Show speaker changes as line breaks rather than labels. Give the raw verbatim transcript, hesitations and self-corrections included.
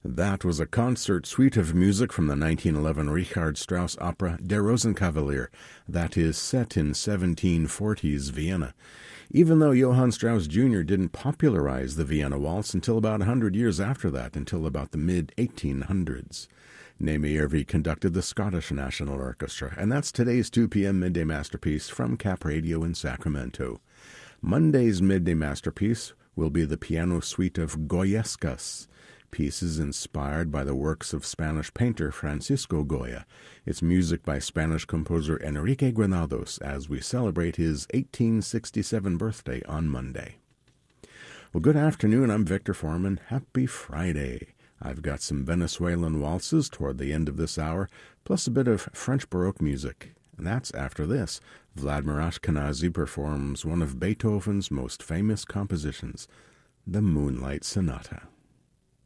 That was a concert suite of music from the nineteen eleven Richard Strauss opera Der Rosenkavalier, that is set in seventeen forties Vienna. Even though Johann Strauss Junior didn't popularize the Vienna Waltz until about one hundred years after that, until about the mid eighteen hundreds. Naomi Irvie conducted the Scottish National Orchestra, and that's today's two p.m. Midday Masterpiece from Cap Radio in Sacramento. Monday's Midday Masterpiece will be the piano suite of Goyescas, pieces inspired by the works of Spanish painter Francisco Goya. It's music by Spanish composer Enrique Granados as we celebrate his eighteen sixty-seven birthday on Monday. Well, good afternoon. I'm Victor Foreman. Happy Friday. I've got some Venezuelan waltzes toward the end of this hour, plus a bit of French Baroque music. And that's after this. Vladimir Ashkenazy performs one of Beethoven's most famous compositions, the Moonlight Sonata.